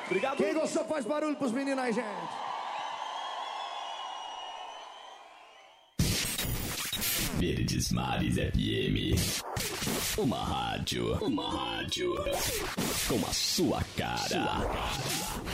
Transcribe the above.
Obrigado. Quem gostou faz barulho pros meninos aí, gente. Verdes Mares FM. Uma rádio com a sua cara.